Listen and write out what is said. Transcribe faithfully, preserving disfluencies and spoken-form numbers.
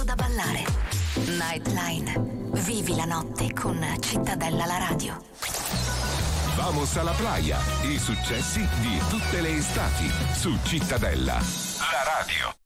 pronto da ballare. Nightline. Vivi la notte con Cittadella la radio. Vamos alla playa. I successi di tutte le estati su Cittadella la radio.